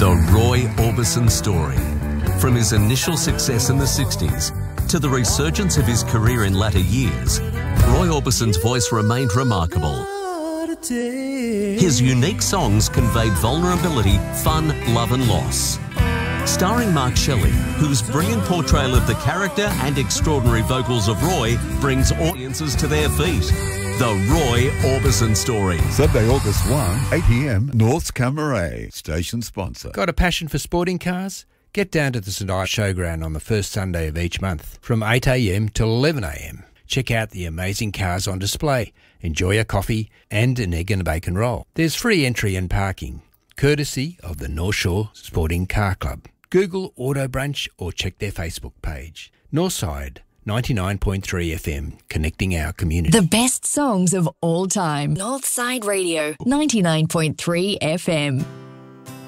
The Roy Orbison story. From his initial success in the 60s to the resurgence of his career in latter years, Roy Orbison's voice remained remarkable. His unique songs conveyed vulnerability, fun, love and loss. Starring Mark Shelley, whose brilliant portrayal of the character and extraordinary vocals of Roy brings audiences to their feet. The Roy Orbison story. Sunday, August 1, 8 p.m, North's Camaret, station sponsor. Got a passion for sporting cars? Get down to the St Ives Showground on the first Sunday of each month from 8 a.m. till 11 a.m. Check out the amazing cars on display, enjoy a coffee and an egg and a bacon roll. There's free entry and parking, courtesy of the North Shore Sporting Car Club. Google Auto Brunch or check their Facebook page. Northside 99.3 FM, connecting our community. The best songs of all time. Northside Radio, 99.3 FM.